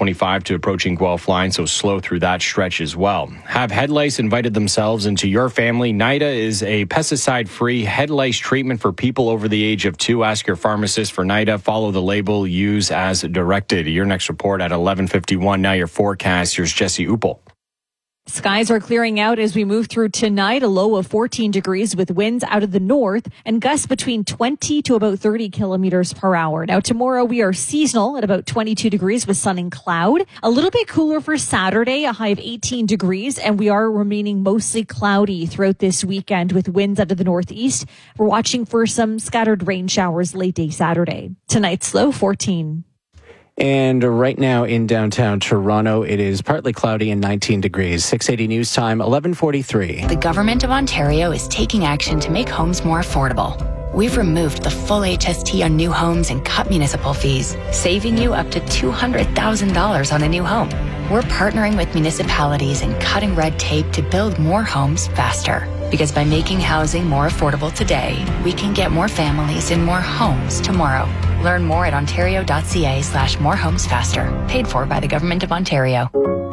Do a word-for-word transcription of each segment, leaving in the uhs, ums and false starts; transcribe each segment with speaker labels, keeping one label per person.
Speaker 1: twenty-five to approaching Guelph line, so slow through that stretch as well. Have head lice invited themselves into your family? NIDA is a pesticide-free head lice treatment for people over the age of two. Ask your pharmacist for NIDA. Follow the label. Use as directed. Your next report at eleven fifty-one. Now your forecast. Here's Jesse Uppel.
Speaker 2: Skies are clearing out as we move through tonight, a low of fourteen degrees with winds out of the north and gusts between twenty to about thirty kilometers per hour. Now tomorrow we are seasonal at about twenty-two degrees with sun and cloud. A little bit cooler for Saturday, a high of eighteen degrees, and we are remaining mostly cloudy throughout this weekend with winds out of the northeast. We're watching for some scattered rain showers late day Saturday. Tonight's low fourteen.
Speaker 3: And right now in downtown Toronto, it is partly cloudy and nineteen degrees. six eighty News Time, eleven forty-three.
Speaker 4: The Government of Ontario is taking action to make homes more affordable. We've removed the full H S T on new homes and cut municipal fees, saving you up to two hundred thousand dollars on a new home. We're partnering with municipalities and cutting red tape to build more homes faster. Because by making housing more affordable today, we can get more families in more homes tomorrow. Learn more at ontario.ca slash more homes faster. Paid for by the Government of Ontario.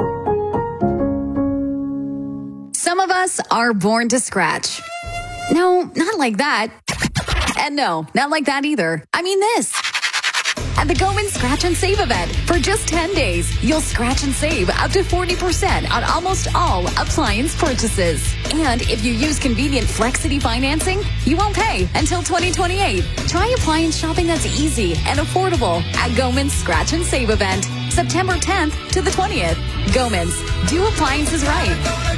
Speaker 5: Some of us are born to scratch. No, not like that. And no, not like that either. I mean this. At the Goman Scratch and Save event. For just ten days, you'll scratch and save up to forty percent on almost all appliance purchases. And if you use convenient Flexity financing, you won't pay until twenty twenty-eight. Try appliance shopping that's easy and affordable at Goman's Scratch and Save event, September tenth to the twentieth. Goman's, do appliances right.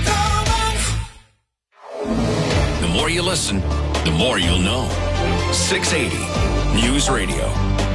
Speaker 6: The more you listen, the more you'll know. six eighty News Radio.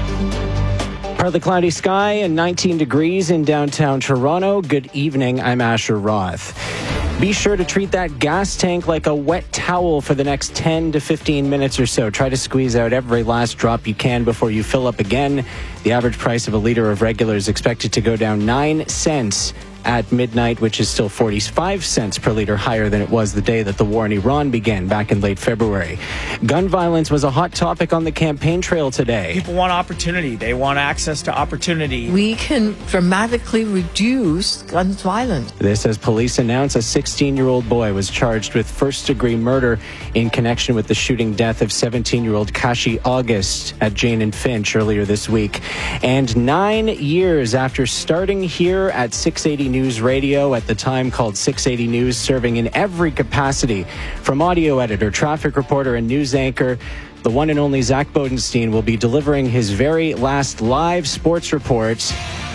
Speaker 3: Partly cloudy sky and nineteen degrees in downtown Toronto. Good evening. I'm Asher Roth. Be sure to treat that gas tank like a wet towel for the next ten to fifteen minutes or so. Try to squeeze out every last drop you can before you fill up again. The average price of a liter of regular is expected to go down nine cents at midnight, which is still forty-five cents per liter higher than it was the day that the war in Iran began back in late February. Gun violence was a hot topic on the campaign trail today.
Speaker 7: People want opportunity. They want access to opportunity.
Speaker 8: We can dramatically reduce gun violence.
Speaker 3: This as police announce a sixteen-year-old boy was charged with first-degree murder in connection with the shooting death of seventeen-year-old Kashi August at Jane and Finch earlier this week. And nine years after starting here at six eighty News Radio, at the time called six eighty News, serving in every capacity, from audio editor, traffic reporter, and news anchor, the one and only Zach Bodenstein will be delivering his very last live sports report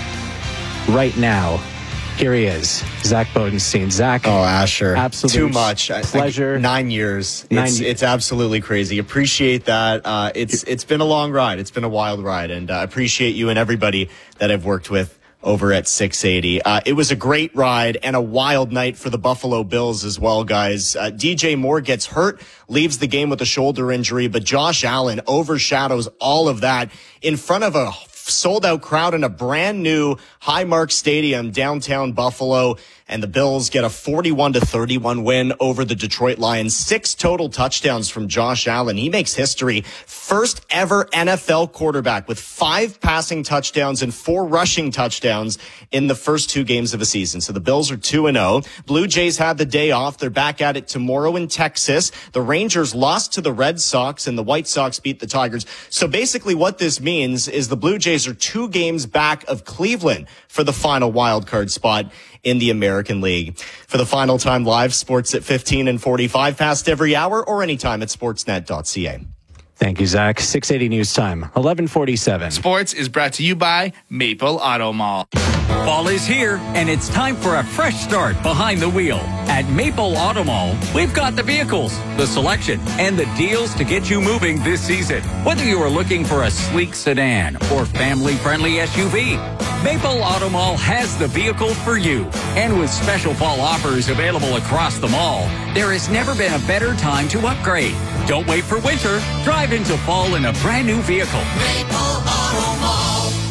Speaker 3: right now. Here he is, Zach Bodenstein. Zach.
Speaker 9: Oh, Asher.
Speaker 3: Absolute
Speaker 9: Too much.
Speaker 3: Pleasure.
Speaker 9: I, I, nine years.
Speaker 3: Nine
Speaker 9: it's,
Speaker 3: y-
Speaker 9: it's absolutely crazy. Appreciate that. Uh, it's It's been a long ride. It's been a wild ride. And I uh, appreciate you and everybody that I've worked with over at six eighty. Uh, it was a great ride and a wild night for the Buffalo Bills as well, guys. Uh, D J Moore gets hurt, leaves the game with a shoulder injury, but Josh Allen overshadows all of that in front of a sold-out crowd in a brand new Highmark Stadium downtown Buffalo. And the Bills get a forty-one to thirty-one win over the Detroit Lions. Six total touchdowns from Josh Allen. He makes history. First ever N F L quarterback with five passing touchdowns and four rushing touchdowns in the first two games of a season. So the Bills are two and oh. Blue Jays had the day off. They're back at it tomorrow in Texas. The Rangers lost to the Red Sox and the White Sox beat the Tigers. So basically what this means is the Blue Jays are two games back of Cleveland for the final wild card spot in the American League. For the final time live, sports at fifteen and forty-five past every hour or anytime at sportsnet dot c a.
Speaker 3: Thank you, Zach. six eighty News Time, eleven forty-seven.
Speaker 10: Sports is brought to you by Maple Auto Mall.
Speaker 11: Fall is here, and it's time for a fresh start behind the wheel. At Maple Auto Mall, we've got the vehicles, the selection, and the deals to get you moving this season. Whether you are looking for a sleek sedan or family-friendly S U V, Maple Auto Mall has the vehicle for you. And with special fall offers available across the mall, there has never been a better time to upgrade. Don't wait for winter. Drive into fall in a brand new vehicle.
Speaker 12: Maple Auto Mall.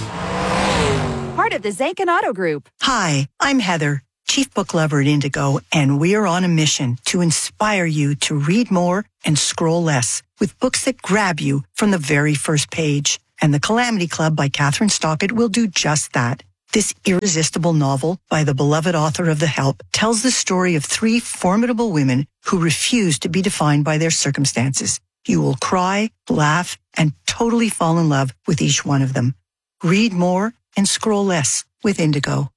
Speaker 13: Part of the Zankin Auto Group.
Speaker 14: Hi, I'm Heather, Chief Book Lover at Indigo, and we are on a mission to inspire you to read more and scroll less with books that grab you from the very first page. And the Calamity Club by Catherine Stockett will do just that. This irresistible novel by the beloved author of The Help tells the story of three formidable women who refuse to be defined by their circumstances. You will cry, laugh, and totally fall in love with each one of them. Read more and scroll less with Indigo.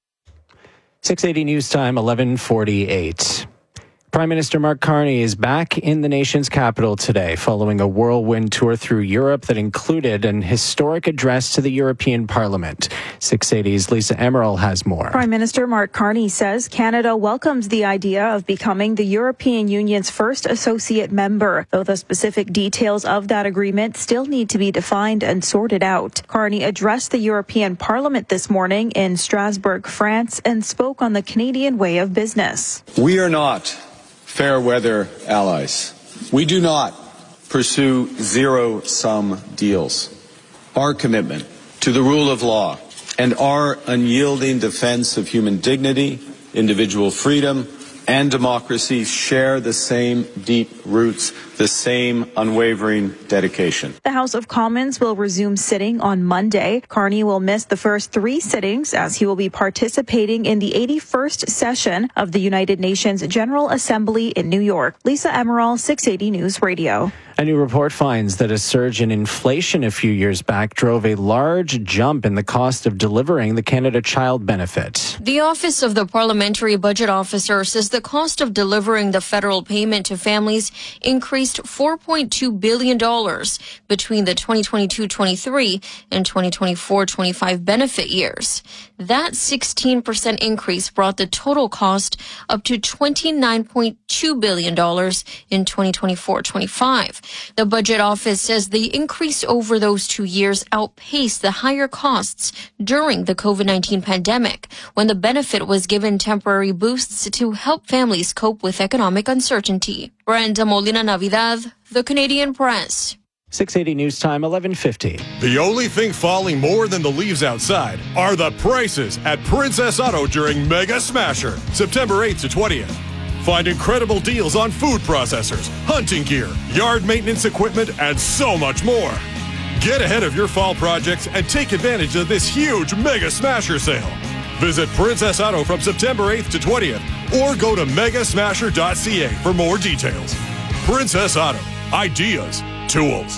Speaker 3: six eighty News Time, eleven forty-eight. Prime Minister Mark Carney is back in the nation's capital today following a whirlwind tour through Europe that included an historic address to the European Parliament. six eighty's Lisa Emerald has more.
Speaker 15: Prime Minister Mark Carney says Canada welcomes the idea of becoming the European Union's first associate member, though the specific details of that agreement still need to be defined and sorted out. Carney addressed the European Parliament this morning in Strasbourg, France, and spoke on the Canadian way of business.
Speaker 16: We are not fair weather allies. We do not pursue zero-sum deals. Our commitment to the rule of law and our unyielding defense of human dignity, individual freedom, and democracy share the same deep roots, the same unwavering dedication.
Speaker 15: The House of Commons will resume sitting on Monday. Carney will miss the first three sittings as he will be participating in the eighty-first session of the United Nations General Assembly in New York. Lisa Emerald, six eighty News Radio.
Speaker 3: A new report finds that a surge in inflation a few years back drove a large jump in the cost of delivering the Canada Child Benefit.
Speaker 17: The Office of the Parliamentary Budget Officer says the cost of delivering the federal payment to families increased four point two billion dollars between the twenty twenty-two twenty-three and twenty twenty-four twenty-five benefit years. That sixteen percent increase brought the total cost up to twenty-nine point two billion dollars in twenty twenty-four twenty-five. The Budget Office says the increase over those two years outpaced the higher costs during the COVID nineteen pandemic, when the benefit was given temporary boosts to help families cope with economic uncertainty. Brenda Molina Navidad, The Canadian Press.
Speaker 3: six eighty News Time, eleven fifty.
Speaker 18: The only thing falling more than the leaves outside are the prices at Princess Auto during Mega Smasher, September eighth to twentieth. Find incredible deals on food processors, hunting gear, yard maintenance equipment, and so much more. Get ahead of your fall projects and take advantage of this huge Mega Smasher sale. Visit Princess Auto from September eighth to twentieth or go to mega smasher dot c a for more details. Princess Auto. Ideas. Tools.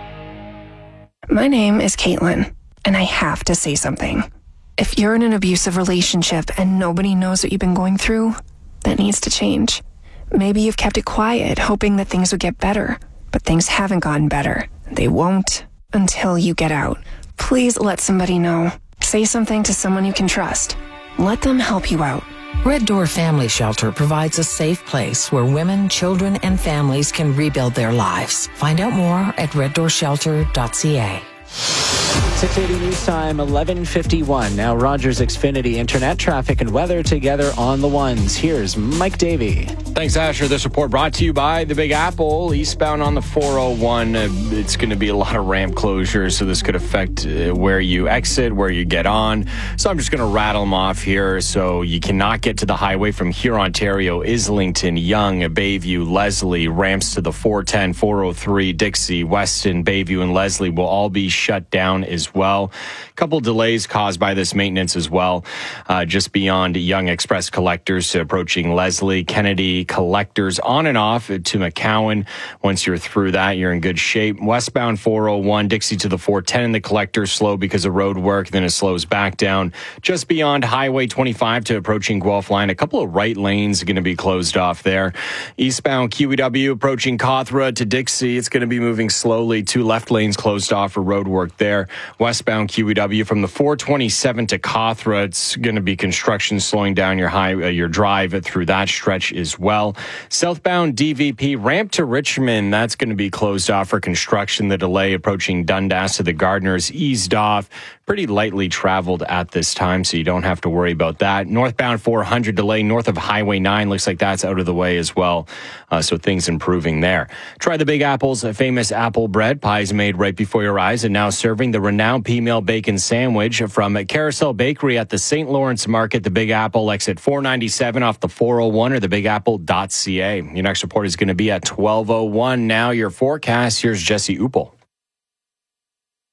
Speaker 19: My name is Caitlin, and I have to say something. If you're in an abusive relationship and nobody knows what you've been going through, that needs to change. Maybe you've kept it quiet, hoping that things would get better, but things haven't gotten better. They won't until you get out. Please let somebody know. Say something to someone you can trust. Let them help you out.
Speaker 20: Red Door Family Shelter provides a safe place where women, children, and families can rebuild their lives. Find out more at red door shelter dot c a.
Speaker 3: six eighty News Time, eleven fifty-one. Now Rogers Xfinity Internet, traffic and weather together on the ones. Here's Mike Davey.
Speaker 1: Thanks, Asher. This report brought to you by the Big Apple. Eastbound on the four oh one, uh, it's going to be a lot of ramp closures, so this could affect uh, where you exit, where you get on. So I'm just going to rattle them off here. So you cannot get to the highway from here, Ontario, Islington, Yonge, Bayview, Leslie. Ramps to the four ten, four oh three, Dixie, Weston, Bayview, and Leslie will all be shut down as well. A couple delays caused by this maintenance as well. Uh, just beyond Yonge Express Collectors, approaching Leslie, Kennedy Collectors on and off to McCowan. Once you're through that, you're in good shape. Westbound four oh one, Dixie to the four ten, and the Collectors slow because of road work. Then it slows back down just beyond Highway twenty-five to approaching Guelph Line. A couple of right lanes are going to be closed off there. Eastbound Q E W approaching Cawthra to Dixie. It's going to be moving slowly. Two left lanes closed off for road work there. Westbound Q E W from the four twenty-seven to Cawthra. It's going to be construction slowing down your high, uh, your drive through that stretch as well. Southbound D V P ramp to Richmond. That's going to be closed off for construction. The delay approaching Dundas to the Gardners eased off. Pretty lightly traveled at this time, so you don't have to worry about that. Northbound four hundred delay north of Highway nine. Looks like that's out of the way as well, uh, so things improving there. Try the Big Apple's famous apple bread. Pies made right before your eyes and now serving the renowned P-Mill Bacon Sandwich from Carousel Bakery at the Saint Lawrence Market. The Big Apple, exit four ninety-seven off the four oh one or the big apple dot c a. Your next report is going to be at twelve oh one. Now your forecast. Here's Jesse Uppel.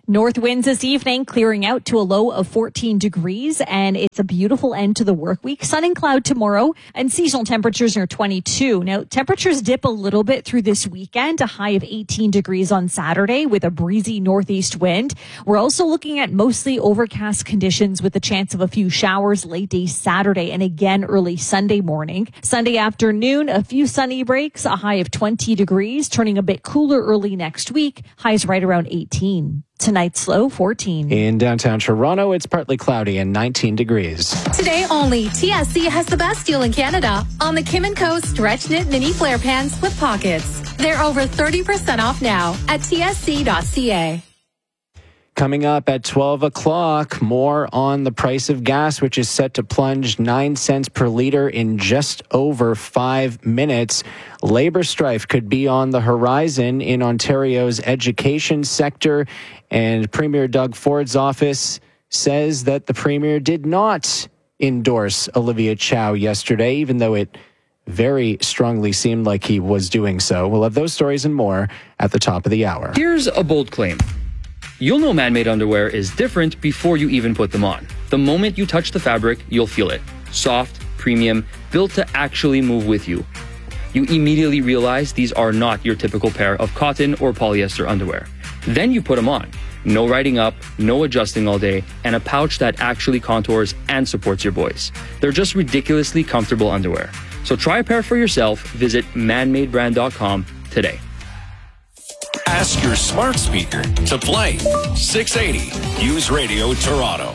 Speaker 2: North winds this evening, clearing out to a low of fourteen degrees, and it's a beautiful end to the work week. Sun and cloud tomorrow, and seasonal temperatures near twenty-two. Now, temperatures dip a little bit through this weekend, a high of eighteen degrees on Saturday with a breezy northeast wind. We're also looking at mostly overcast conditions with a chance of a few showers late day Saturday and again early Sunday morning. Sunday afternoon, a few sunny breaks, a high of twenty degrees, turning a bit cooler early next week, highs right around eighteen. Tonight's low, fourteen.
Speaker 3: In downtown Toronto, it's partly cloudy and nineteen degrees.
Speaker 21: Today only, T S C has the best deal in Canada on the Kim and Co. Stretch Knit Mini Flare Pants with Pockets. They're over thirty percent off now at T S C dot C A.
Speaker 3: Coming up at twelve o'clock, more on the price of gas, which is set to plunge nine cents per liter in just over five minutes. Labor strife could be on the horizon in Ontario's education sector, and Premier Doug Ford's office says that the Premier did not endorse Olivia Chow yesterday, even though it very strongly seemed like he was doing so. We'll have those stories and more at the top of the hour.
Speaker 22: Here's a bold claim. You'll know man-made underwear is different before you even put them on. The moment you touch the fabric, you'll feel it. Soft, premium, built to actually move with you. You immediately realize these are not your typical pair of cotton or polyester underwear. Then you put them on. No riding up, no adjusting all day, and a pouch that actually contours and supports your boys. They're just ridiculously comfortable underwear. So try a pair for yourself. Visit man made brand dot com today.
Speaker 6: Ask your smart speaker to play six eighty News Radio Toronto.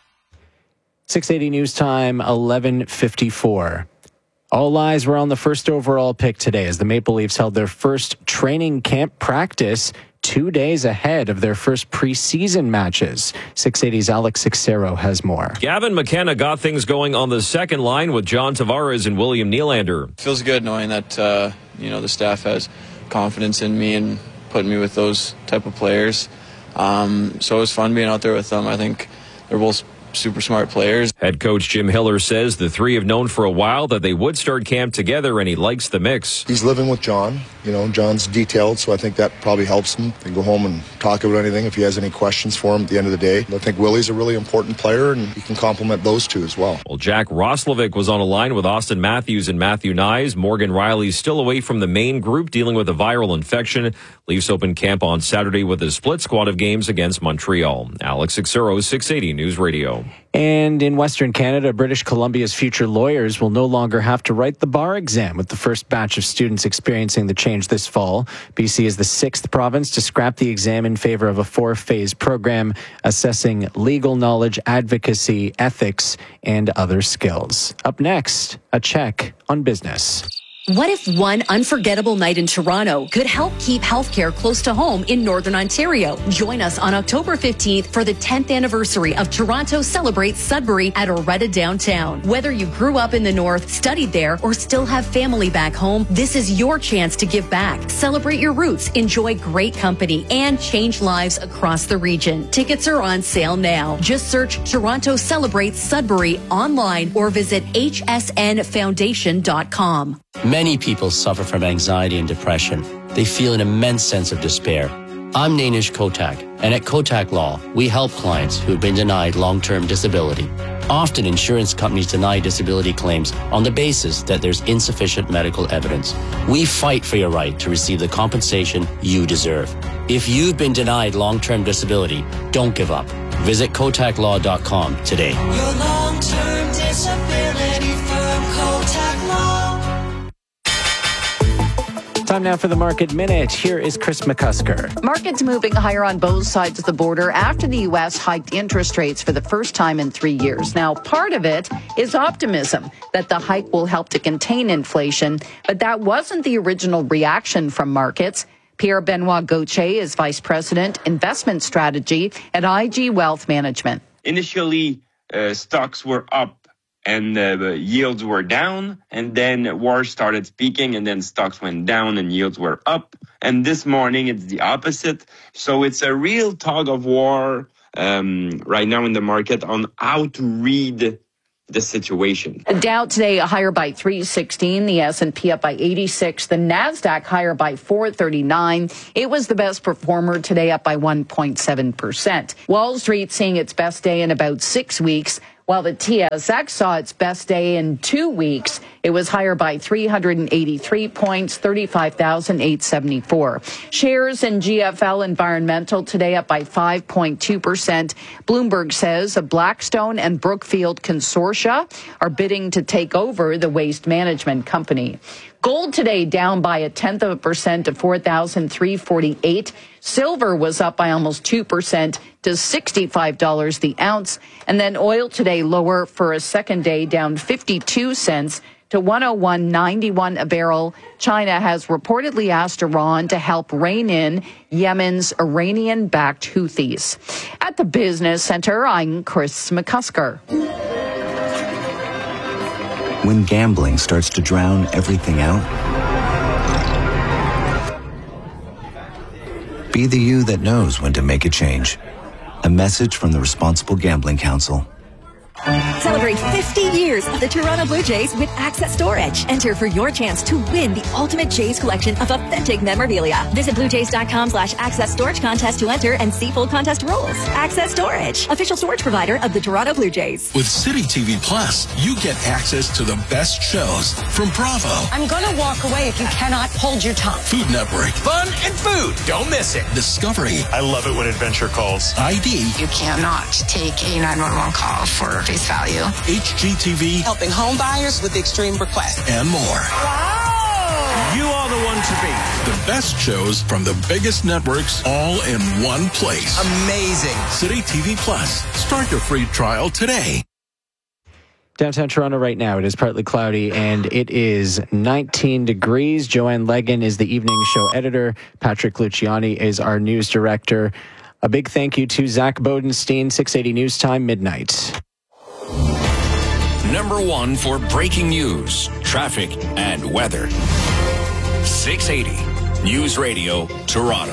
Speaker 3: six eighty News Time, eleven fifty-four. All eyes were on the first overall pick today as the Maple Leafs held their first training camp practice two days ahead of their first preseason matches. six eighty's Alex Sixero has more.
Speaker 23: Gavin McKenna got things going on the second line with John Tavares and William Nylander.
Speaker 24: Feels good knowing that uh, you know the staff has confidence in me and putting me with those type of players. Um, so it was fun being out there with them. I think they're both super smart players.
Speaker 23: Head coach Jim Hiller says the three have known for a while that they would start camp together, and he likes the mix.
Speaker 25: He's living with John. You know, John's detailed, so I think that probably helps him. They can go home and talk about anything if he has any questions for him at the end of the day. I think Willie's a really important player, and he can complement those two as well.
Speaker 23: Well, Jack Roslovic was on a line with Austin Matthews and Matthew Nyes. Morgan Riley's still away from the main group, dealing with a viral infection. Leafs open camp on Saturday with a split squad of games against Montreal. Alex Sixero, six eighty News Radio.
Speaker 3: And in Western Canada, British Columbia's future lawyers will no longer have to write the bar exam, with the first batch of students experiencing the change this fall. B C is the sixth province to scrap the exam in favor of a four-phase program assessing legal knowledge, advocacy, ethics, and other skills. Up next, a check on business.
Speaker 5: What if one unforgettable night in Toronto could help keep healthcare close to home in Northern Ontario? Join us on October fifteenth for the tenth anniversary of Toronto Celebrates Sudbury at Oretta Downtown. Whether you grew up in the North, studied there, or still have family back home, this is your chance to give back. Celebrate your roots, enjoy great company, and change lives across the region. Tickets are on sale now. Just search Toronto Celebrates Sudbury online or visit H S N foundation dot com.
Speaker 26: Many people suffer from anxiety and depression. They feel an immense sense of despair. I'm Nainish Kotak, and at Kotak Law, we help clients who've been denied long-term disability. Often, insurance companies deny disability claims on the basis that there's insufficient medical evidence. We fight for your right to receive the compensation you deserve. If you've been denied long-term disability, don't give up. Visit kotak law dot com today.
Speaker 12: Your long-term disability firm, Kotak Law.
Speaker 3: Time now for the Market Minute. Here is Chris McCusker.
Speaker 27: Markets moving higher on both sides of the border after the U S hiked interest rates for the first time in three years. Now, part of it is optimism that the hike will help to contain inflation, but that wasn't the original reaction from markets. Pierre-Benoit Gauthier is Vice President, Investment Strategy at I G Wealth Management.
Speaker 28: Initially, uh, stocks were up and uh, yields were down, and then war started speaking, and then stocks went down and yields were up. And this morning, it's the opposite. So it's a real tug of war um, right now in the market on how to read the situation.
Speaker 27: The Dow today higher by three sixteen, the S and P up by eighty-six, the NASDAQ higher by four thirty-nine. It was the best performer today, up by one point seven percent. Wall Street seeing its best day in about six weeks, while the T S X saw its best day in two weeks. It was higher by three hundred eighty-three points, thirty-five thousand eight hundred seventy-four. Shares in G F L Environmental today up by five point two percent. Bloomberg says a Blackstone and Brookfield consortia are bidding to take over the waste management company. Gold today down by a tenth of a percent to four thousand three hundred forty-eight. Silver was up by almost two percent to sixty-five dollars the ounce. And then oil today lower for a second day, down fifty-two cents to one oh one ninety-one a barrel. China has reportedly asked Iran to help rein in Yemen's Iranian-backed Houthis. At the Business Center, I'm Chris McCusker.
Speaker 4: When gambling starts to drown everything out, be the you that knows when to make a change. A message from the Responsible Gambling Council.
Speaker 7: Celebrate fifty years of the Toronto Blue Jays with Access Storage. Enter for your chance to win the ultimate Jays collection of authentic memorabilia. Visit bluejays.com slash access storage contest to enter and see full contest rules. Access Storage, official storage provider of the Toronto Blue Jays.
Speaker 8: With City T V Plus, you get access to the best shows from Bravo.
Speaker 9: I'm gonna walk away if you cannot hold your tongue.
Speaker 8: Food Network.
Speaker 10: Fun and food. Don't miss it.
Speaker 8: Discovery.
Speaker 10: I love it when Adventure calls.
Speaker 8: I D.
Speaker 11: You cannot take a nine one one call for face value.
Speaker 8: H G T V.
Speaker 9: Helping home buyers with extreme requests.
Speaker 8: And more.
Speaker 10: Wow! You are the one to beat.
Speaker 8: The best shows from the biggest networks all in one place.
Speaker 10: Amazing.
Speaker 8: City T V Plus. Start your free trial today.
Speaker 3: Downtown Toronto right now, it is partly cloudy and it is nineteen degrees. Joanne Legan is the evening show editor. Patrick Luciani is our news director. A big thank you to Zach Bodenstein, six eighty News Time, midnight.
Speaker 6: Number one for breaking news, traffic, and weather. six eighty News Radio, Toronto.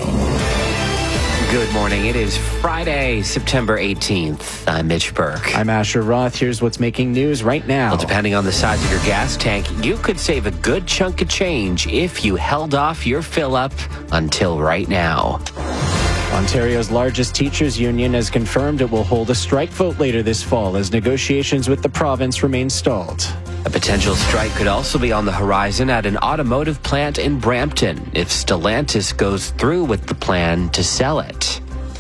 Speaker 13: Good morning. It is Friday, September eighteenth. I'm Mitch Burke.
Speaker 3: I'm Asher Roth. Here's what's making news right now.
Speaker 13: Well, depending on the size of your gas tank, you could save a good chunk of change if you held off your fill-up until right now.
Speaker 3: Ontario's largest teachers' union has confirmed it will hold a strike vote later this fall as negotiations with the province remain stalled.
Speaker 13: A potential strike could also be on the horizon at an automotive plant in Brampton if Stellantis goes through with the plan to sell it.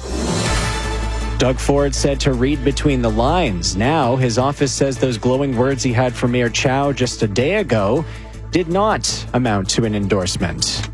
Speaker 3: Doug Ford said to read between the lines. Now, his office says those glowing words he had for Mayor Chow just a day ago did not amount to an endorsement.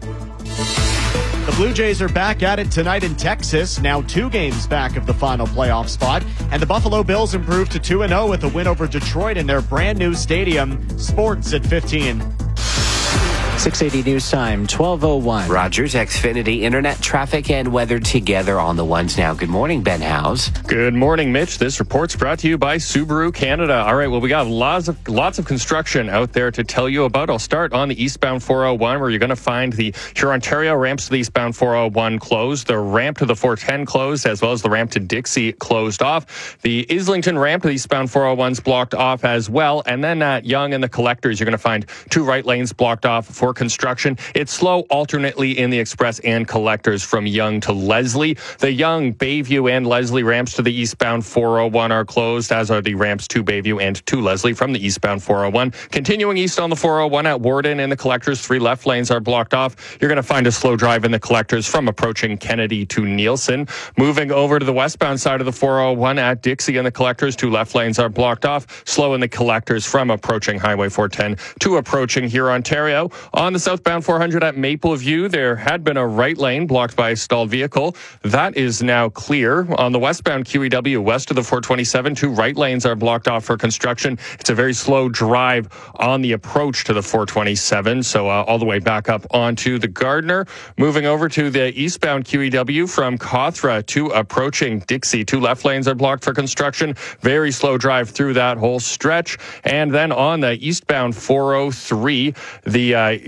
Speaker 14: The Blue Jays are back at it tonight in Texas, now two games back of the final playoff spot. And the Buffalo Bills improved to two and oh with a win over Detroit in their brand new stadium. Sports at fifteen.
Speaker 3: six eighty News Time, twelve oh one.
Speaker 13: Rogers, Xfinity, internet traffic and weather together on the ones now. Good morning, Ben Howes.
Speaker 22: Good morning, Mitch. This report's brought to you by Subaru Canada. All right, well, we got lots of lots of construction out there to tell you about. I'll start on the eastbound four oh one, where you're going to find the Huron-Ontario ramps to the eastbound four oh one closed, the ramp to the four ten closed, as well as the ramp to Dixie closed off. The Islington ramp to the eastbound four oh one's blocked off as well. And then at Yonge and the Collectors, you're going to find two right lanes blocked off for construction. It's slow alternately in the Express and Collectors from Yonge to Leslie. The Yonge, Bayview, and Leslie ramps to the eastbound four oh one are closed, as are the ramps to Bayview and to Leslie from the eastbound four oh one. Continuing east on the four oh one at Warden and the Collectors, three left lanes are blocked off. You're going to find a slow drive in the Collectors from approaching Kennedy to Nielsen. Moving over to the westbound side of the four oh one at Dixie and the Collectors, two left lanes are blocked off. Slow in the Collectors from approaching Highway four ten to approaching Huron-Ontario. On the southbound four hundred at Mapleview, there had been a right lane blocked by a stalled vehicle. That is now clear. On the westbound Q E W, west of the four twenty-seven, two right lanes are blocked off for construction. It's a very slow drive on the approach to the four twenty-seven, so uh, all the way back up onto the Gardner. Moving over to the eastbound Q E W from Cawthra to approaching Dixie, two left lanes are blocked for construction. Very slow drive through that whole stretch. And then on the eastbound four oh three, the uh,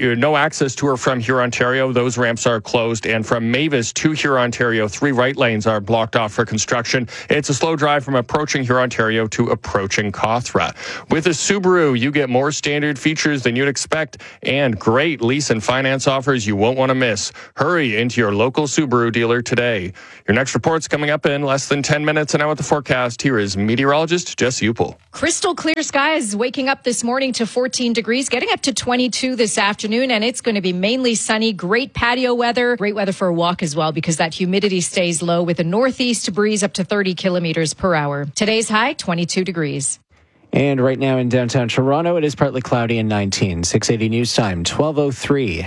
Speaker 1: you're no access to or from Hurontario. Those ramps are closed. And from Mavis to Hurontario, three right lanes are blocked off for construction. It's a slow drive from approaching Hurontario to approaching Cawthra. With a Subaru, you get more standard features than you'd expect and great lease and finance offers you won't want to miss. Hurry into your local Subaru dealer today. Your next report's coming up in less than ten minutes. And now with the forecast, here is meteorologist Jess Upel.
Speaker 2: Crystal clear skies waking up this morning to fourteen degrees, getting up to twenty-two this afternoon, and it's going to be mainly sunny. Great patio weather, great weather for a walk as well because that humidity stays low with a northeast breeze up to thirty kilometers per hour. Today's high, twenty-two degrees.
Speaker 3: And right now in downtown Toronto, it is partly cloudy and nineteen. six eighty News Time, twelve oh three.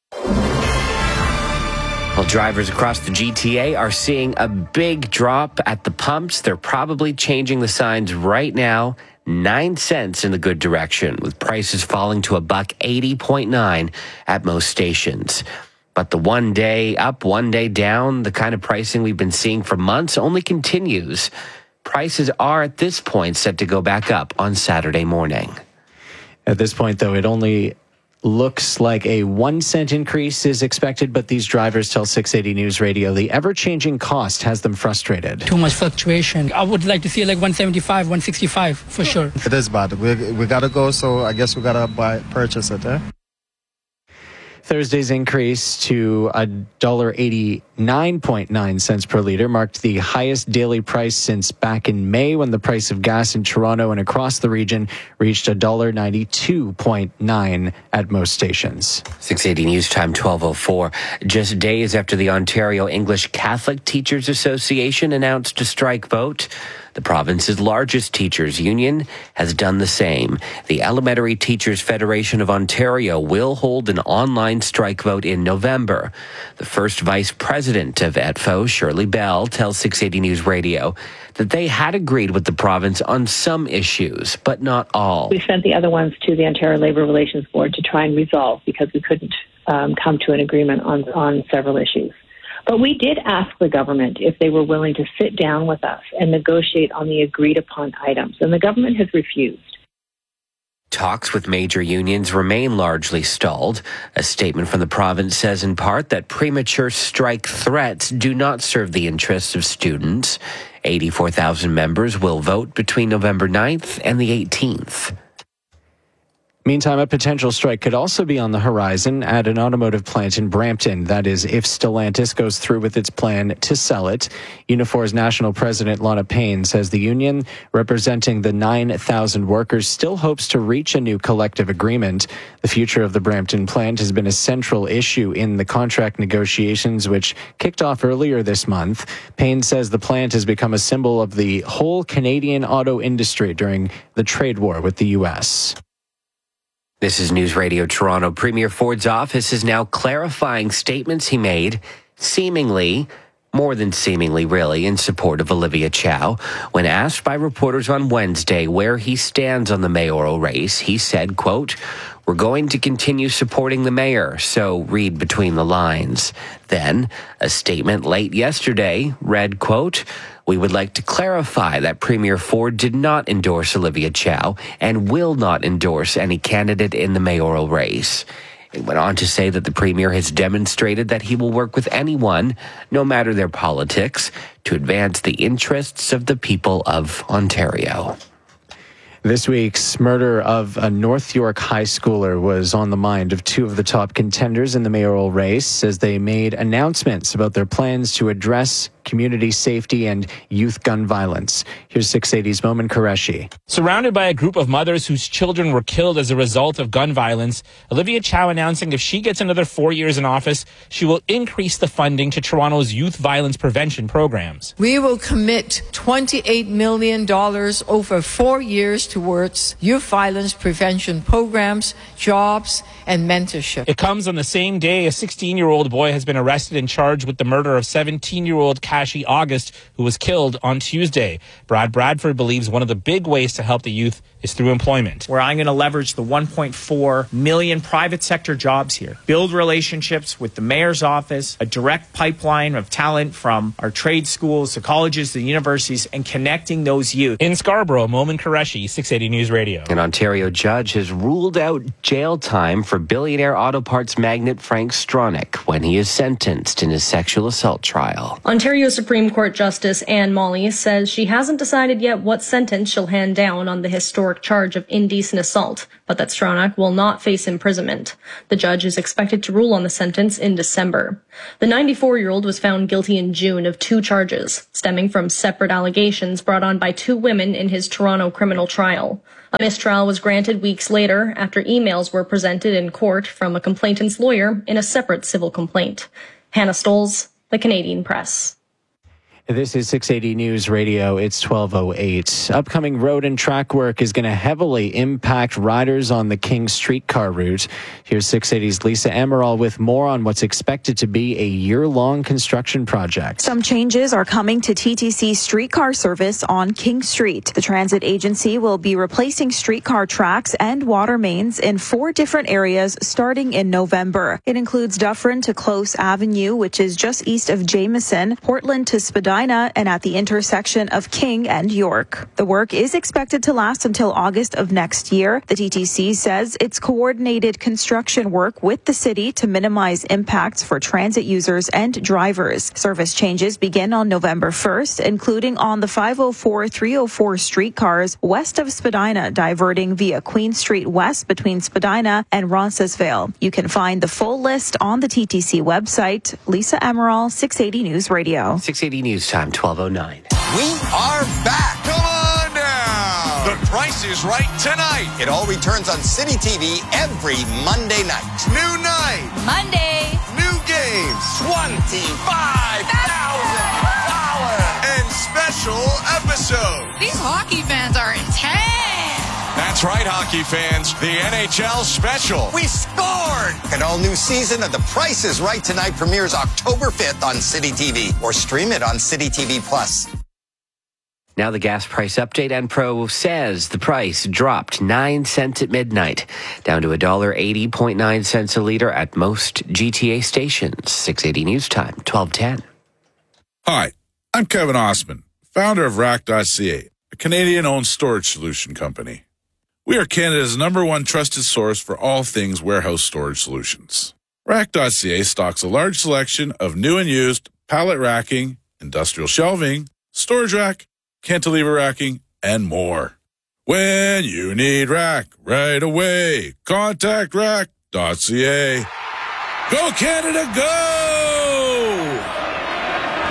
Speaker 13: Well, drivers across the G T A are seeing a big drop at the pumps. They're probably changing the signs right now. Nine cents in the good direction, with prices falling to a buck eighty point nine at most stations. But the one day up, one day down, the kind of pricing we've been seeing for months only continues. Prices are at this point set to go back up on Saturday morning.
Speaker 3: At this point, though, it only looks like a one cent increase is expected, but these drivers tell six eighty News Radio the ever-changing cost has them frustrated.
Speaker 15: Too much fluctuation. I would like to see like one seventy-five, one sixty-five for sure.
Speaker 16: It is bad. We we gotta go, so I guess we gotta buy purchase it. Eh?
Speaker 3: Thursday's increase to one dollar eighty-nine point nine cents per liter marked the highest daily price since back in May, when the price of gas in Toronto and across the region reached one dollar ninety-two point nine at most stations.
Speaker 13: six eighty News Time, twelve oh four. Just days after the Ontario English Catholic Teachers Association announced a strike vote, the province's largest teachers union has done the same. The Elementary Teachers Federation of Ontario will hold an online strike vote in November. The first vice president of E T F O, Shirley Bell, tells six eighty News Radio that they had agreed with the province on some issues, but not all.
Speaker 17: We sent the other ones to the Ontario Labour Relations Board to try and resolve because we couldn't um, come to an agreement on, on several issues. But we did ask the government if they were willing to sit down with us and negotiate on the agreed upon items, and the government has refused.
Speaker 13: Talks with major unions remain largely stalled. A statement from the province says in part that premature strike threats do not serve the interests of students. eighty-four thousand members will vote between November ninth and the eighteenth.
Speaker 3: Meantime, a potential strike could also be on the horizon at an automotive plant in Brampton. That is, if Stellantis goes through with its plan to sell it. Unifor's national president, Lana Payne, says the union, representing the nine thousand workers, still hopes to reach a new collective agreement. The future of the Brampton plant has been a central issue in the contract negotiations, which kicked off earlier this month. Payne says the plant has become a symbol of the whole Canadian auto industry during the trade war with the U S.
Speaker 13: This is News Radio Toronto. Premier Ford's office is now clarifying statements he made, seemingly, more than seemingly really, in support of Olivia Chow. When asked by reporters on Wednesday where he stands on the mayoral race, he said, quote, "We're going to continue supporting the mayor, so read between the lines." Then, a statement late yesterday read, quote, "We would like to clarify that Premier Ford did not endorse Olivia Chow and will not endorse any candidate in the mayoral race." It went on to say that the Premier has demonstrated that he will work with anyone, no matter their politics, to advance the interests of the people of Ontario.
Speaker 3: This week's murder of a North York high schooler was on the mind of two of the top contenders in the mayoral race as they made announcements about their plans to address community safety and youth gun violence. Here's six eighty's Momin Qureshi.
Speaker 18: Surrounded by a group of mothers whose children were killed as a result of gun violence, Olivia Chow announcing if she gets another four years in office, she will increase the funding to Toronto's youth violence prevention programs.
Speaker 19: We will commit twenty-eight million dollars over four years towards youth violence prevention programs, jobs, and mentorship.
Speaker 18: It comes on the same day a sixteen-year-old boy has been arrested and charged with the murder of seventeen-year-old Kashi August, who was killed on Tuesday. Brad Bradford believes one of the big ways to help the youth is through employment.
Speaker 5: Where I'm going to leverage the one point four million private sector jobs here, build relationships with the mayor's office, a direct pipeline of talent from our trade schools, the colleges, the universities, and connecting those youth.
Speaker 18: In Scarborough, Momin Qureshi, six eighty News Radio.
Speaker 13: An Ontario judge has ruled out jail time for billionaire auto parts magnate Frank Stronach when he is sentenced in his sexual assault trial.
Speaker 12: Ontario Supreme Court Justice Anne Molly says she hasn't decided yet what sentence she'll hand down on the historic charge of indecent assault, but that Stronach will not face imprisonment. The judge is expected to rule on the sentence in December. The ninety-four-year-old was found guilty in June of two charges, stemming from separate allegations brought on by two women in his Toronto criminal trial. A mistrial was granted weeks later after emails were presented in court from a complainant's lawyer in a separate civil complaint. Hannah Stolz, The Canadian Press.
Speaker 3: This is six eighty News Radio. It's twelve oh eight. Upcoming road and track work is going to heavily impact riders on the King streetcar route. Here's six eighty's Lisa Emerald with more on what's expected to be a year-long construction project.
Speaker 20: Some changes are coming to T T C streetcar service on King Street. The transit agency will be replacing streetcar tracks and water mains in four different areas starting in November. It includes Dufferin to Close Avenue, which is just east of Jameson, Portland to Spadina, and at the intersection of King and York. The work is expected to last until August of next year. The T T C says it's coordinated construction work with the city to minimize impacts for transit users and drivers. Service changes begin on November first, including on the five oh four three oh four streetcars west of Spadina, diverting via Queen Street West between Spadina and Roncesvalles. You can find the full list on the T T C website. Lisa Emerald, six eighty News Radio.
Speaker 13: six eighty News Time, twelve oh nine.
Speaker 21: We are back. Come on now. The Price is Right tonight. It all returns on City T V every Monday night. New night.
Speaker 23: Monday.
Speaker 21: New games. twenty-five thousand dollars. And special episode.
Speaker 23: These hockey fans are intense.
Speaker 21: That's right, hockey fans. The N H L special. We scored! An all-new season of The Price is Right tonight premieres October fifth on City T V or stream it on City T V Plus.
Speaker 13: Now the gas price update. Enpro says the price dropped nine cents at midnight, down to one dollar eighty point nine cents a liter at most G T A stations. six eighty News Time, twelve ten.
Speaker 24: Hi, I'm Kevin Osman, founder of Rack dot C A, a Canadian-owned storage solution company. We are Canada's number one trusted source for all things warehouse storage solutions. Rack dot C A stocks a large selection of new and used pallet racking, industrial shelving, storage rack, cantilever racking, and more. When you need rack right away, contact Rack dot C A. Go Canada, go!